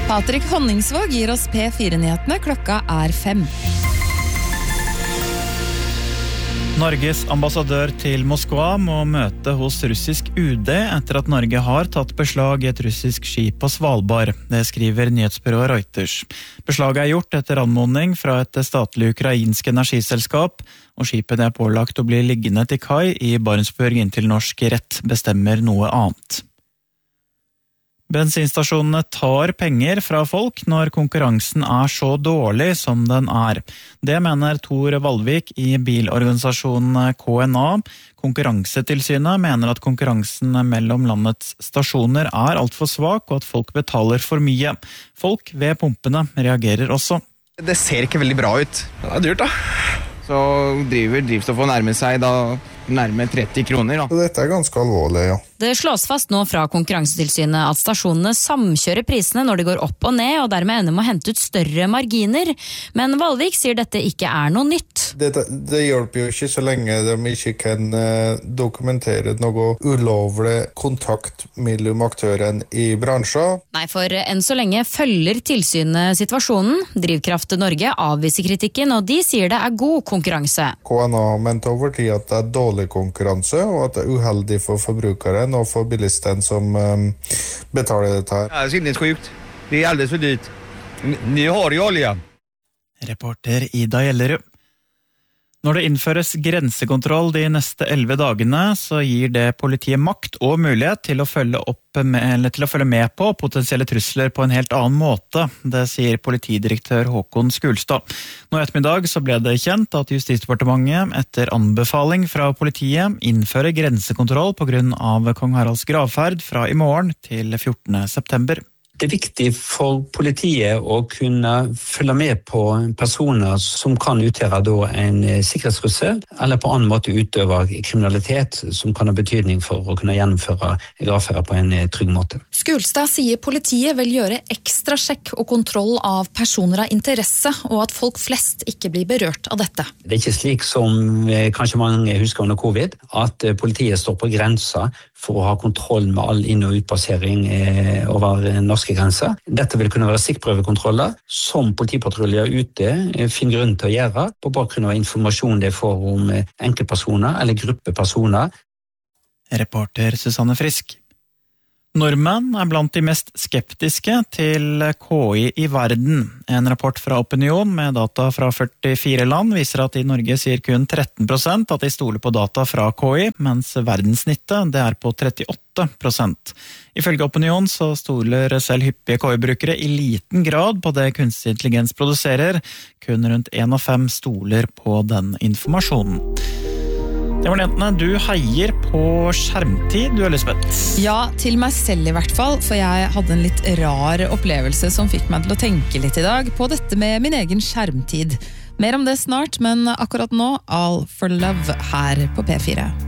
Patrik Honningsvåg gir oss P4-nyhetene, klokka 5. Norges ambassadør til Moskva må møte hos russisk UD etter at Norge har tatt beslag i et russisk skip på Svalbard. Det skriver nyhetsbyrået Reuters. Beslaget gjort etter anmodning fra et statlig ukrainsk energiselskap, og skipet er pålagt å bli liggende til kai i Barentsburg inntil norsk rett bestemmer noe annet. Bensinstasjonene tar penger fra folk når konkurransen er så dårlig som den er. Det mener Tor Valvik i bilorganisasjonen KNA. Konkurransetilsynet mener at konkurransen mellom landets stasjoner er alt for svak, og at folk betaler for mye. Folk ved pumpene reagerer også. Det ser ikke veldig bra ut. Det er dyrt da. Så driver drivstoff og nærmer seg da nærmere 30 kroner. Da. Dette er ganske alvorlig, ja. Det slås fast nå fra Konkurransetilsynet at stasjonene samkjører prisene når de går opp og ned, og dermed ender med å hente ut større marginer. Men Valvik sier dette ikke er noe nytt. Det hjelper jo ikke så lenge de ikke kan dokumentere noe ulovlig kontakt mellom aktøren i bransjen. Nei, for enn så lenge følger tilsynet situasjonen. Drivkraft Norge avviser kritikken, og de sier det er god konkurranse. KNA har ment over tid at det er dårlig konkurranse, og at det er uheldig for forbrukeren og for bilisten som betaler dette her. Det er sinnessjukt. Det er alldeles for dyrt. Ni har jo olje. Reporter Ida Gjellerud. Når det innføres grensekontroll de neste 11 dagene, så gir det politiet makt og mulighet til å følge med på potensielle trusler på en helt annen måte. Det sier politidirektør Håkon Skulstad. Nå i ettermiddag så ble det kjent at Justisdepartementet etter anbefaling fra politiet innfører grensekontroll på grunn av Kong Haralds gravferd fra i morgen til 14. september. Det er viktig for politiet å kunne følge med på personer som kan utgjøre da en sikkerhetstrussel, eller på annen måte utøve kriminalitet som kan ha betydning for å kunne gjennomføre gravferder på en trygg måte. Skulstad sier politiet vil gjøre ekstra sjekk og kontroll av personer av interesse, og at folk flest ikke blir berørt av dette. Det er ikke slik som kanskje mange husker under covid, at politiet står på grensa for å ha kontroll med all inn- og utpassering over norske grenser. Dette vil kunne være stikkprøvekontroller som politipatruljer ute finner grunn til å gjøre på bakgrunn av informasjon de får om enkeltpersoner eller gruppepersoner. Reporter Susanne Frisk. Nordmenn er blant de mest skeptiske til KI i verden. En rapport fra Opinion med data fra 44 land viser at i Norge sier kun 13% at de stoler på data fra KI, mens verdenssnittet det er på 38%. Ifølge Opinion så stoler selv hyppige KI-brukere i liten grad på det kunstig intelligens produserer. Kun rundt 1 av 5 stoler på den informasjonen. Det var nyhetene. Du heier på skjermtid, du Elisabeth. Ja, til meg selv i hvert fall, for jeg hadde en litt rar opplevelse som fikk meg til å tenke litt i dag på dette med min egen skjermtid. Mer om det snart, men akkurat nå, All for Love her på P4.